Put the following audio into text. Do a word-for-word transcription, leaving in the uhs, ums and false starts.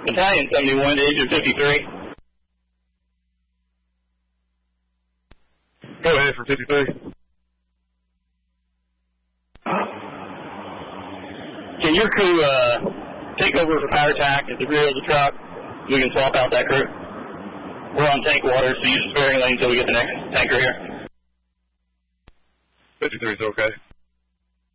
Battalion seventy-one to Agent fifty-three. Go ahead for fifty-three. Can your crew uh, take over for power tack at the rear of the truck? We can swap out that crew. We're on tank water, so use the sparing lane until we get the next tanker here. fifty-three is okay.